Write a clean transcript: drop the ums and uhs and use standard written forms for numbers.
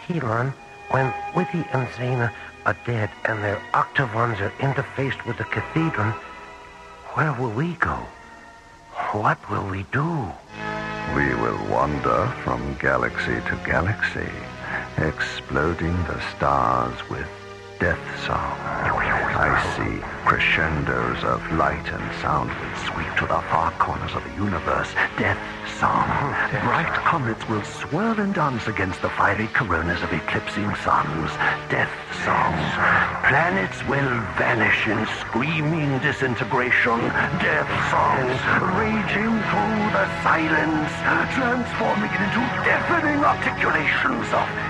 Helon, when Withy and Xena are dead and their Octavons are interfaced with the cathedral, where will we go? What will we do? We will wander from galaxy to galaxy, exploding the stars with death song. I see crescendos of light and sound will sweep to the far corners of the universe. Death song. Bright comets will swirl and dance against the fiery coronas of eclipsing suns. Death song. Planets will vanish in screaming disintegration. Death song. Raging through the silence, transforming it into deafening articulations of